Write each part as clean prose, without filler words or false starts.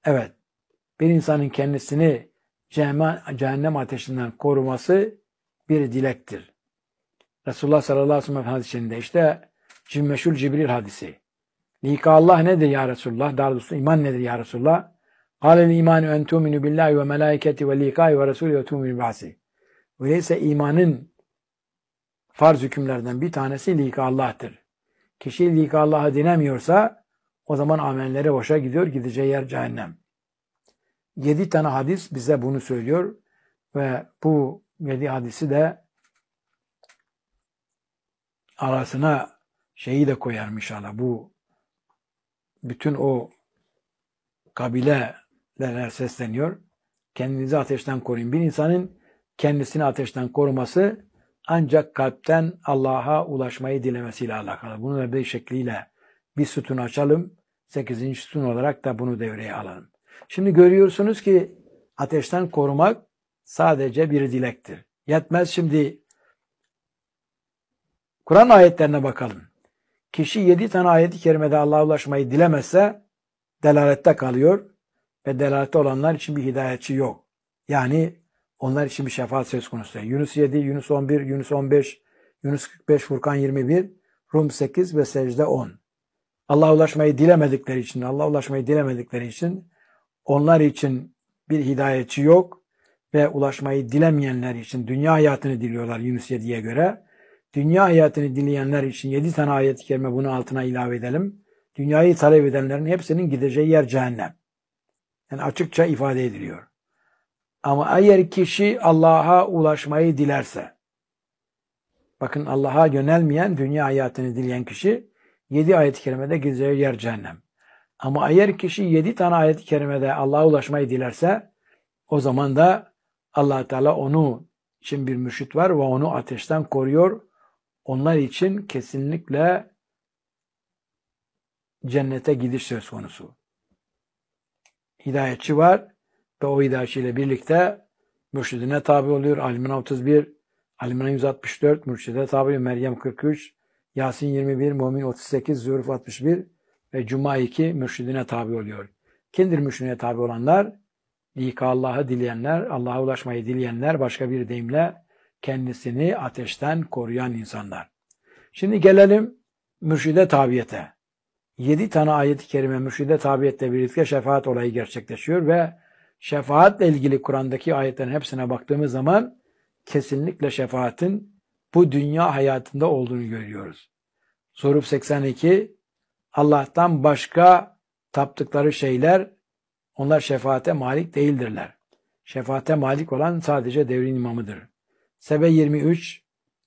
Evet, bir insanın kendisini cehennem ateşinden koruması bir dilektir. Resulullah sallallahu aleyhi ve sellem hadisinde işte meşhur Cibril hadisi. Lika Allah nedir ya Resulullah? Daha doğrusu iman nedir ya Resulullah? Kâlel imanu en tu'minu billahi ve melâiketi ve likâhi ve resulü ve tu'minu ba'si. Öyleyse imanın farz hükümlerden bir tanesi lika Allah'tır. Kişi lika Allah'a dinemiyorsa o zaman amelleri boşa gidiyor. Gideceği yer cehennem. 7 tane hadis bize bunu söylüyor ve bu 7 hadisi de arasına şeyi de koyarım inşallah. Bu bütün o kabileler sesleniyor. Kendinizi ateşten koruyun. Bir insanın kendisini ateşten koruması ancak kalpten Allah'a ulaşmayı dilemesiyle alakalı. Bunu da bir şekliyle bir sütun açalım. 8. sütun olarak da bunu devreye alalım. Şimdi görüyorsunuz ki ateşten korumak sadece bir dilektir. Yetmez. Şimdi Kur'an ayetlerine bakalım. Kişi 7 tane ayet-i kerimede Allah'a ulaşmayı dilemezse delalette kalıyor ve delalette olanlar için bir hidayetçi yok. Yani onlar için bir şefaat söz konusu. Yunus 7, Yunus 11, Yunus 15, Yunus 45, Furkan 21, Rum 8 ve Secde 10. Allah'a ulaşmayı dilemedikleri için, onlar için bir hidayetçi yok ve ulaşmayı dilemeyenler için dünya hayatını diliyorlar Yunus 7'ye göre. Dünya hayatını dileyenler için 7 tane ayet-i kerime bunu altına ilave edelim. Dünyayı talep edenlerin hepsinin gideceği yer cehennem. Yani açıkça ifade ediliyor. Ama eğer kişi Allah'a ulaşmayı dilerse, bakın Allah'a yönelmeyen, dünya hayatını dileyen kişi 7 ayet-i kerimede gideceği yer cehennem. Ama eğer kişi 7 tane ayet-i kerimede Allah'a ulaşmayı dilerse, o zaman da Allah Teala onu için bir mürşit var ve onu ateşten koruyor. Onlar için kesinlikle cennete gidiş söz konusu. Hidayetçi var ve o hidayetçiyle birlikte mürşidine tabi oluyor. Al-İmran 31, Al-İmran 164, mürşide tabi oluyor. Meryem 43, Yasin 21, Mümin 38, Zuhruf 61 ve Cuma 2 mürşidine tabi oluyor. Kimdir mürşidine tabi olanlar? Lika Allah'ı dileyenler, Allah'a ulaşmayı dileyenler, başka bir deyimle kendisini ateşten koruyan insanlar. Şimdi gelelim mürşide tabiyete. 7 tane ayet-i kerime mürşide tabiyetle birlikte şefaat olayı gerçekleşiyor ve şefaatle ilgili Kur'an'daki ayetlerin hepsine baktığımız zaman kesinlikle şefaatin bu dünya hayatında olduğunu görüyoruz. Zuhruf 82, Allah'tan başka taptıkları şeyler, onlar şefaate malik değildirler. Şefaate malik olan sadece devrin imamıdır. Sebe 23,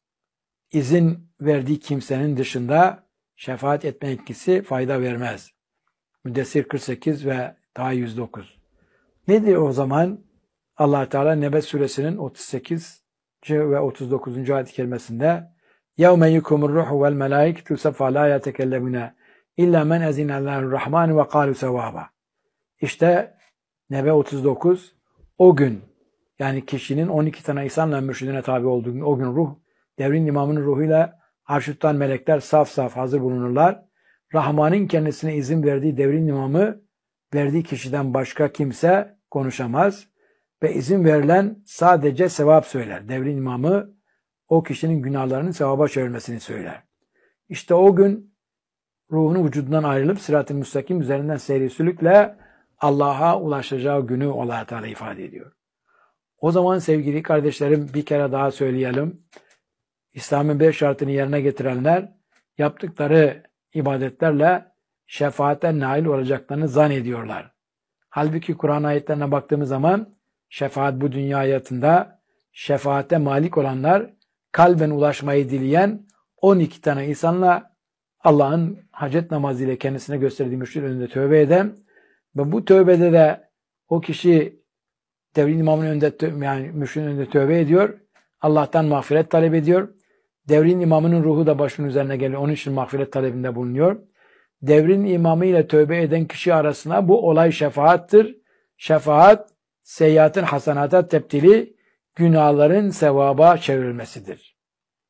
izin verdiği kimsenin dışında şefaat etme etkisi fayda vermez. Müddessir 48 ve daha 109. Nedir o zaman? Allah Teala Nebe suresinin 38. ve 39. ayet-i kerimesinde يَوْمَ يُكُمُ الرُّحُ وَالْمَلَائِكَةُ سَفَّى لَا يَتَكَلَّمُونَ إِلَّا مَنْ أَذِنَ اللّٰهُ الرَّحْمَنُ وَقَالُوا سَوَابًا. İşte Nebe 39, o gün, yani kişinin 12 tane insanla mürşidine tabi olduğu gün, o gün ruh, devrin imamının ruhuyla arşuttan melekler saf saf hazır bulunurlar. Rahman'ın kendisine izin verdiği devrin imamı, verdiği kişiden başka kimse konuşamaz. Ve izin verilen sadece sevap söyler. Devrin imamı o kişinin günahlarının sevaba çevirmesini söyler. İşte o gün ruhunu vücudundan ayrılıp sırat-ı müstakim üzerinden seyri sülükle Allah'a ulaşacağı günü Allah Teala ifade ediyor. O zaman sevgili kardeşlerim bir kere daha söyleyelim. İslam'ın 5 şartını yerine getirenler yaptıkları ibadetlerle şefaate nail olacaklarını zannediyorlar. Halbuki Kur'an ayetlerine baktığımız zaman şefaat bu dünya hayatında, şefaate malik olanlar kalben ulaşmayı dileyen 12 tane insanla Allah'ın hacet namazı ile kendisine gösterdiği mürşid önünde tövbe eden ve bu tövbede de o kişi devrin imamının önünde, yani mürşidin önünde tövbe ediyor. Allah'tan mağfiret talep ediyor. Devrin imamının ruhu da başının üzerine geliyor. Onun için mağfiret talebinde bulunuyor. Devrin imamı ile tövbe eden kişi arasında bu olay şefaattir. Şefaat, seyyiatın hasenata tebdili, günahların sevaba çevrilmesidir.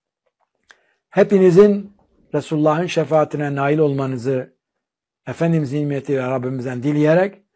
Hepinizin Resulullah'ın şefaatine nail olmanızı Efendimizin nimetiyle Rabbimizden dileyerek